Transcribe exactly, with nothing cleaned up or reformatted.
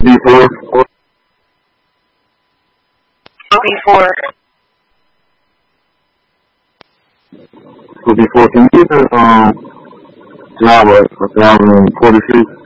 Before, Before. so before, can you get the um, Java for thousand forty-six?